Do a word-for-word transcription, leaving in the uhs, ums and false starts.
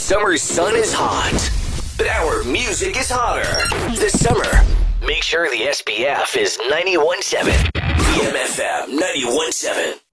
summer sun is hot, but our music is hotter. This summer, make sure the S P F is ninety-one point seven. The M F M ninety-one point seven.